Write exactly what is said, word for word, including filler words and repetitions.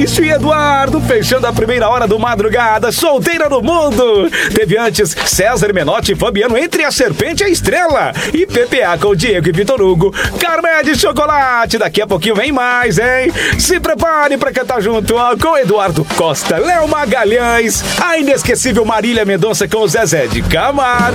Maurício e Eduardo, fechando a primeira hora do Madrugada, solteira no mundo. Teve antes César Menotti e Fabiano entre a Serpente e a Estrela. E P P A com Diego e Vitor Hugo. Carmé de Chocolate, daqui a pouquinho vem mais, hein? Se prepare pra cantar junto ó, com Eduardo Costa, Léo Magalhães, a inesquecível Marília Mendonça com o Zezé de Camargo.